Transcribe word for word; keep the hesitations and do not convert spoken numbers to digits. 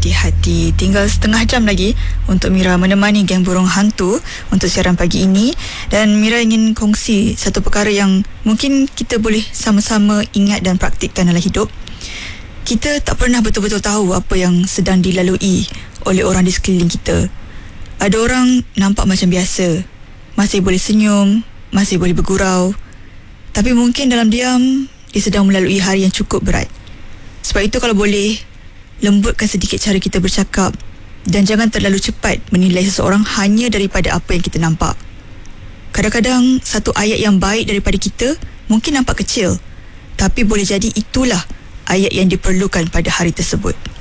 hati-hati. Tinggal setengah jam lagi untuk Mira menemani Geng Burung Hantu untuk siaran pagi ini. Dan Mira ingin kongsi satu perkara yang mungkin kita boleh sama-sama ingat dan praktikkan dalam hidup. Kita tak pernah betul-betul tahu apa yang sedang dilalui oleh orang di sekeliling kita. Ada orang nampak macam biasa, masih boleh senyum, masih boleh bergurau, tapi mungkin dalam diam dia sedang melalui hari yang cukup berat. Sebab itu kalau boleh, lembutkan sedikit cara kita bercakap dan jangan terlalu cepat menilai seseorang hanya daripada apa yang kita nampak. Kadang-kadang satu ayat yang baik daripada kita mungkin nampak kecil, tapi boleh jadi itulah ayat yang diperlukan pada hari tersebut.